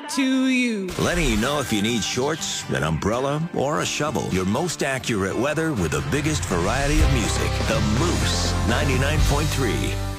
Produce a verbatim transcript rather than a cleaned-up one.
to you. Letting you know if you need shorts, an umbrella, or a shovel. Your most accurate weather with the biggest variety of music. The Moose ninety-nine point three.